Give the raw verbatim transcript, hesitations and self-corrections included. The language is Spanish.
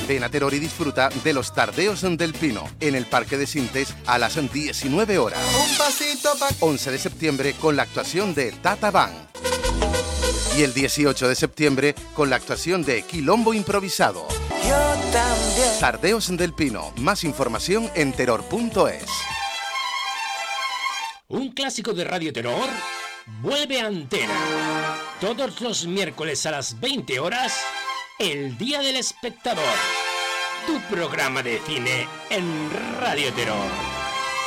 Ven a Teror y disfruta de los Tardeos del Pino en el Parque de Sintes a las diecinueve horas. Un pasito pa... once de septiembre con la actuación de Tata Bang. Y el dieciocho de septiembre con la actuación de Quilombo Improvisado. Yo también. Tardeos del Pino. Más información en terror punto es. Un clásico de Radio Terror vuelve a antena. Todos los miércoles a las veinte horas, El Día del Espectador. Tu programa de cine en Radio Terror.